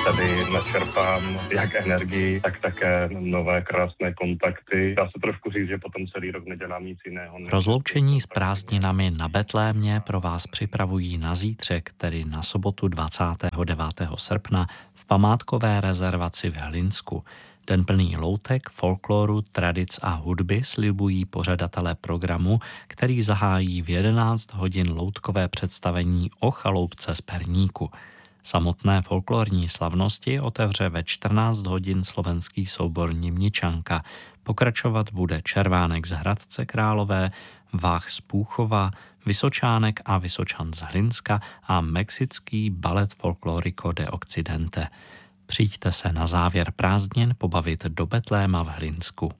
tady načerpám jak energii, tak také nové krásné kontakty. Dá se trošku říct, že potom celý rok nedělám nic jiného. Rozloučení s prázdninami na Betlémě pro vás připravují na zítřek, tedy na sobotu 29. srpna v památkové rezervaci v Hlinsku. Den plný loutek, folkloru, tradic a hudby slibují pořadatelé programu, který zahájí v 11 hodin loutkové představení o chaloupce z Perníku. Samotné folklorní slavnosti otevře ve 14 hodin slovenský soubor Nimničanka. Pokračovat bude Červánek z Hradce Králové, Vách z Púchova, Vysočánek a Vysočan z Hlinska a mexický balet Folklorico de Occidente. Přijďte se na závěr prázdnin pobavit do Betléma v Hlinsku.